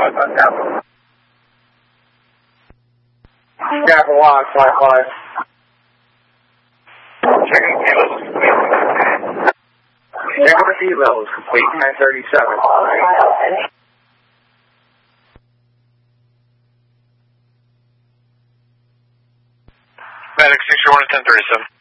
Kappa 1, flight 5. Checking tails. Check with the levels, complete 937. Medic 641 1037.